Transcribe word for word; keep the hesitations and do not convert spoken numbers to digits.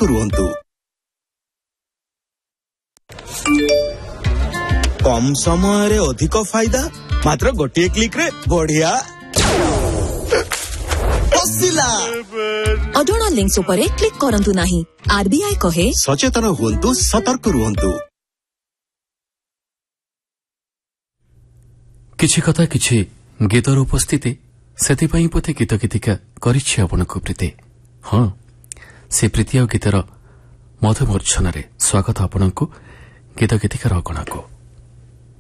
ରୁହନ୍ତୁ। କମ ସମୟରେ ଅଧିକ ଫାଇଦା ମାତ୍ର ଗୋଟିଏ କ୍ଲିକ୍ ରେ ବଢିଆ ଅଜଣା ଲିଙ୍କ୍ସ ଉପରେ କ୍ଲିକ୍ କରନ୍ତୁ ନାହିଁ। ଆରବିଆଇ କହେ ସଚେତନ ହୁଅନ୍ତୁ, ସତର୍କ ରୁହନ୍ତୁ। କିଛି କଥା କିଛି ଗୀତର ଉପସ୍ଥିତି ସେଥିପାଇଁ ବୋଧେ ଗୀତ ଗୀତିକା କରିଛି ଆପଣଙ୍କୁ ପ୍ରୀତି। ହଁ, ସେ ପ୍ରୀତି ଆଉ ଗୀତର ମଧୁମୂର୍ଚ୍ଛନାରେ ସ୍ୱାଗତ ଆପଣଙ୍କୁ ଗୀତ ଗୀତିକାର ଅଗଣାକୁ।